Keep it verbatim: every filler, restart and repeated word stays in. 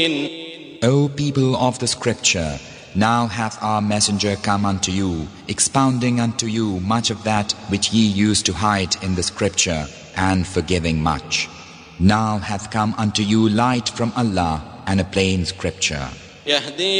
O people of the scripture, now hath our messenger come unto you, expounding unto you much of that which ye used to hide in the scripture, and forgiving much. Now hath come unto you light from Allah and a plain scripture.